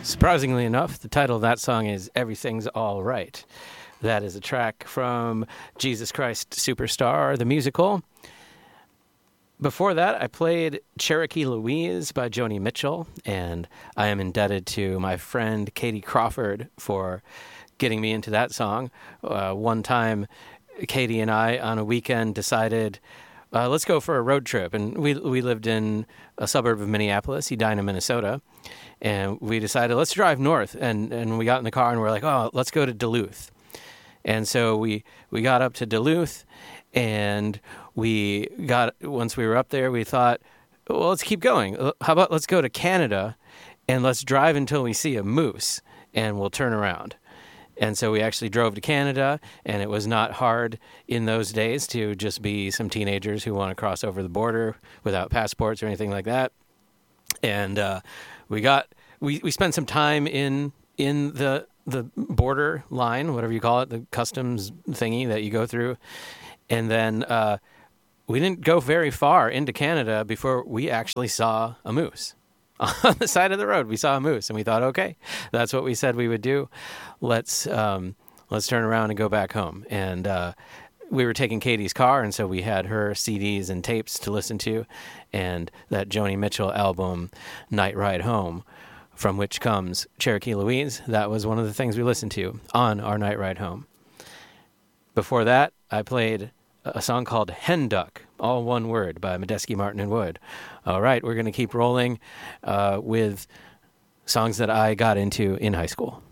Surprisingly enough, the title of that song is Everything's All Right. That is a track from Jesus Christ Superstar, the musical. Before that, I played Cherokee Louise by Joni Mitchell, and I am indebted to my friend Katie Crawford for getting me into that song. One time, Katie and I, on a weekend, decided, let's go for a road trip. And we lived in a suburb of Minneapolis, Edina, Minnesota, and we decided, let's drive north. And we got in the car, and we're like, oh, let's go to Duluth. And so we got up to Duluth, and once we were up there, we thought, well, let's keep going. How about let's go to Canada, and let's drive until we see a moose, and we'll turn around. And so we actually drove to Canada, and it was not hard in those days to just be some teenagers who want to cross over the border without passports or anything like that. And we spent some time in the border line, whatever you call it, the customs thingy that you go through. And then we didn't go very far into Canada before we actually saw a moose. On the side of the road, we saw a moose, and we thought, okay, that's what we said we would do. Let's turn around and go back home. And we were taking Katie's car, and so we had her CDs and tapes to listen to, and that Joni Mitchell album, Night Ride Home, from which comes Cherokee Louise. That was one of the things we listened to on our night ride home. Before that, I played a song called Hen Duck, all one word, by Medeski, Martin, and Wood. All right, we're going to keep rolling with songs that I got into in high school.